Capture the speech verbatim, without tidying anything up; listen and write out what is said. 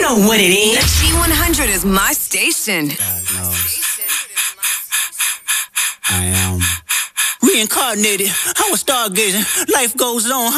know what it is. G one hundred is my station. God knows. I am reincarnated. I was stargazing. Life goes on.